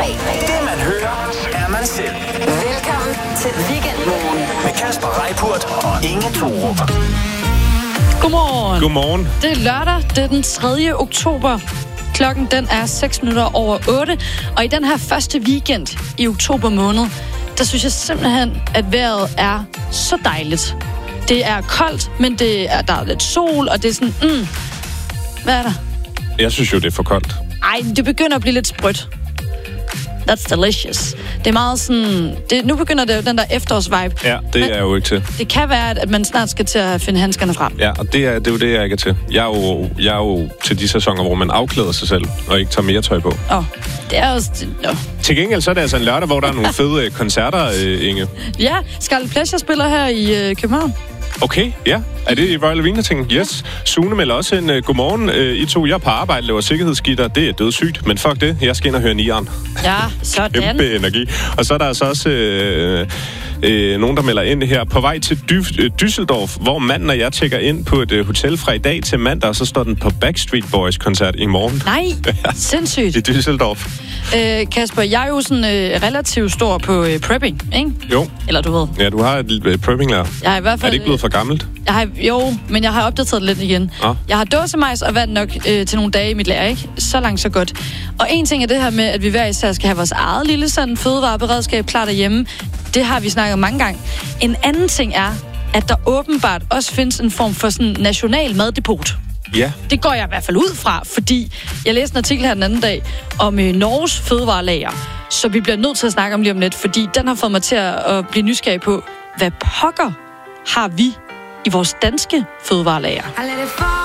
Det man hører, er man selv. Velkommen til Weekendmorgen Med Kasper Reippurt og Inge Thorup. Godmorgen. Godmorgen. Det er lørdag, det er den 3. oktober. Klokken den er 8:06. Og i den her første weekend i oktober måned, der synes jeg simpelthen, at vejret er så dejligt. Det er koldt, men der er lidt sol, og det er sådan, hvad er der? Jeg synes jo, det er for koldt. Ej, det begynder at blive lidt sprødt. That's delicious. Det er meget sådan... nu begynder det jo den der efterårsvibe. Ja, det er jeg jo ikke til. Det kan være, at man snart skal til at finde handskerne frem. Ja, og det er jo det, jeg ikke er til. Jeg er jo til de sæsoner, hvor man afklæder sig selv, og ikke tager mere tøj på. Det er også... Til gengæld så er det altså en lørdag, hvor der er nogle fede koncerter, Inge. Ja, Scarlet Pleasure spiller her i København. Okay, ja. Er det i Royal Arena-ting? Yes. Sune melder også en godmorgen. I to, jeg er på arbejde, laver sikkerhedsgitter. Det er dødssygt, men fuck det. Jeg skal ind og høre nieren. Ja, sådan. Kæmpe energi. Og så er der altså også nogen, der melder ind her. På vej til Düsseldorf, hvor manden og jeg tjekker ind på et hotel fra i dag til mandag, og så står den på Backstreet Boys-koncert i morgen. Nej, sindssygt. I Düsseldorf. Kasper, jeg er jo sådan relativt stor på prepping, ikke? Jo. Eller du ved. Ja, du har et prepping-lærer. Jeg har i hvert fald... Er det ikke blevet for gammelt? Men jeg har opdateret det lidt igen. Ah. Jeg har dåsemajs og vand nok til nogle dage i mit lager, ikke? Så langt, så godt. Og en ting er det her med, at vi hver især skal have vores eget lille sådan fødevareberedskab klar derhjemme. Det har vi snakket mange gange. En anden ting er, at der åbenbart også findes en form for sådan national maddepot. Ja. Det går jeg i hvert fald ud fra, fordi jeg læste en artikel her den anden dag om Norges fødevarelager, så vi bliver nødt til at snakke om lige om lidt, fordi den har fået mig til at blive nysgerrig på, hvad pokker har vi i vores danske fødevarelager?